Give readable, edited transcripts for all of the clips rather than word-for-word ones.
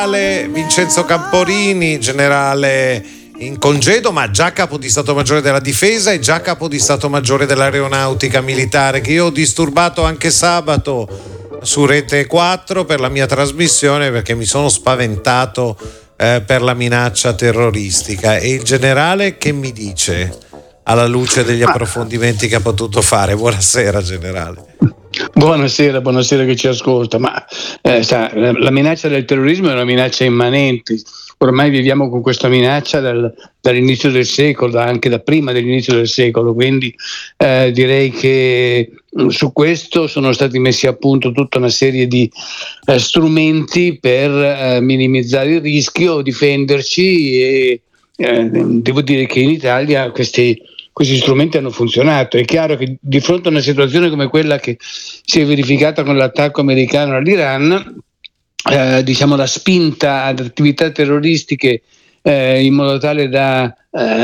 Vincenzo Camporini, generale in congedo, ma già capo di Stato Maggiore della Difesa e già capo di Stato Maggiore dell'Aeronautica Militare, che io ho disturbato anche sabato su Rete 4 per la mia trasmissione perché mi sono spaventato per la minaccia terroristica. E il generale che mi dice alla luce degli approfondimenti che ha potuto fare? Buonasera generale. Buonasera che ci ascolta. Ma la minaccia del terrorismo è una minaccia immanente. Ormai viviamo con questa minaccia dall'inizio del secolo, anche da prima dell'inizio del secolo, quindi direi che su questo sono stati messi a punto tutta una serie di strumenti per minimizzare il rischio, difenderci e devo dire che in Italia questi strumenti hanno funzionato. È chiaro che di fronte a una situazione come quella che si è verificata con l'attacco americano all'Iran, la spinta ad attività terroristiche in modo tale da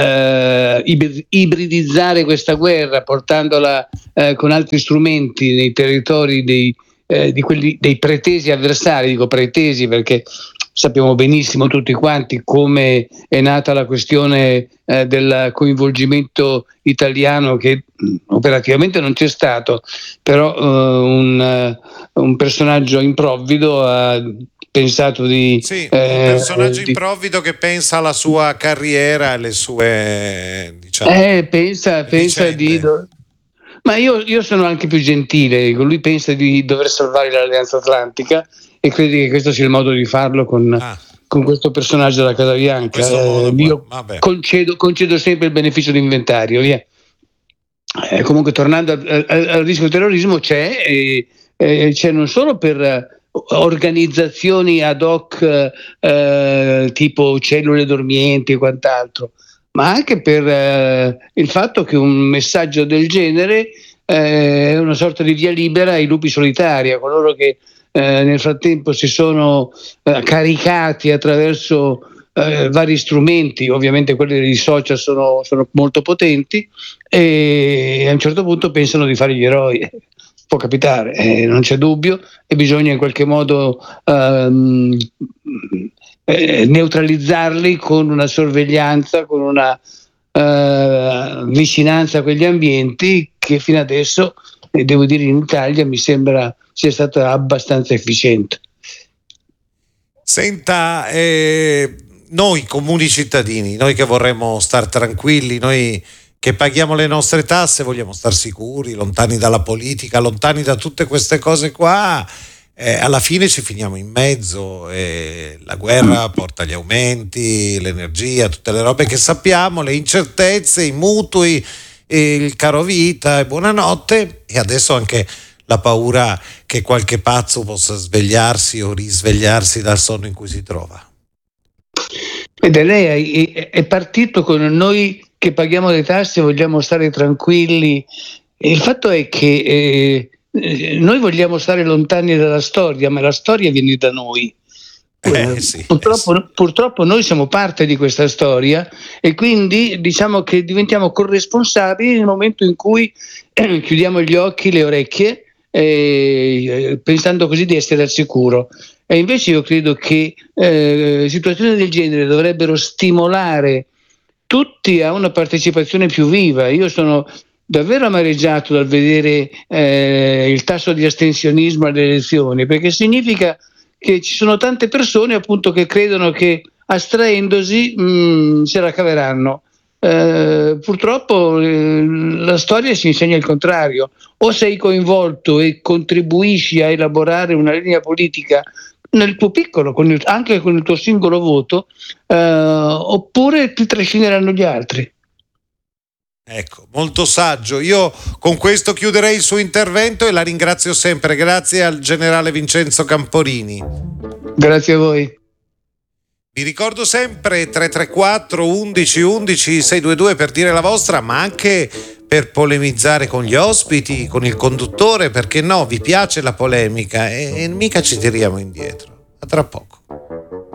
ibridizzare questa guerra, portandola con altri strumenti nei territori dei pretesi avversari. Dico pretesi perché sappiamo benissimo tutti quanti come è nata la questione del coinvolgimento italiano, che operativamente non c'è stato, però un personaggio improvvido ha pensato di... Sì, un personaggio improvvido che pensa alla sua carriera, alle sue... pensa di... Ma io sono anche più gentile. Lui pensa di dover salvare l'Alleanza Atlantica e crede che questo sia il modo di farlo con questo personaggio della Casa Bianca. Io concedo sempre il beneficio d'inventario. Comunque, tornando al rischio terrorismo, c'è non solo per organizzazioni ad hoc tipo cellule dormienti e quant'altro, ma anche per il fatto che un messaggio del genere è una sorta di via libera ai lupi solitari, a coloro che nel frattempo si sono caricati attraverso vari strumenti. Ovviamente quelli dei social sono molto potenti, e a un certo punto pensano di fare gli eroi. Può capitare, non c'è dubbio, e bisogna in qualche modo neutralizzarli con una sorveglianza, con una vicinanza a quegli ambienti che fino adesso, devo dire, in Italia mi sembra sia stata abbastanza efficiente. Senta, noi comuni cittadini, noi che vorremmo star tranquilli, noi che paghiamo le nostre tasse, vogliamo star sicuri, lontani dalla politica, lontani da tutte queste cose qua, alla fine ci finiamo in mezzo, la guerra porta gli aumenti, l'energia, tutte le robe che sappiamo, le incertezze, i mutui, il caro vita e buonanotte, e adesso anche la paura che qualche pazzo possa svegliarsi o risvegliarsi dal sonno in cui si trova. Ed lei è partito con noi che paghiamo le tasse, vogliamo stare tranquilli, e il fatto è che noi vogliamo stare lontani dalla storia, ma la storia viene da noi. Purtroppo noi siamo parte di questa storia, e quindi diciamo che diventiamo corresponsabili nel momento in cui chiudiamo gli occhi, le orecchie, pensando così di essere al sicuro. E invece io credo che situazioni del genere dovrebbero stimolare tutti a una partecipazione più viva. Io sono davvero amareggiato dal vedere il tasso di astensionismo alle elezioni, perché significa che ci sono tante persone appunto che credono che astraendosi se la caveranno. Purtroppo la storia ci insegna il contrario: o sei coinvolto e contribuisci a elaborare una linea politica nel tuo piccolo, anche con il tuo singolo voto, oppure ti trascineranno gli altri. Ecco, molto saggio. Io con questo chiuderei il suo intervento e la ringrazio sempre. Grazie al generale Vincenzo Camporini. Grazie a voi. Vi ricordo sempre 334 11 11 622 per dire la vostra, ma anche per polemizzare con gli ospiti, con il conduttore, perché no, vi piace la polemica e mica ci tiriamo indietro. A tra poco.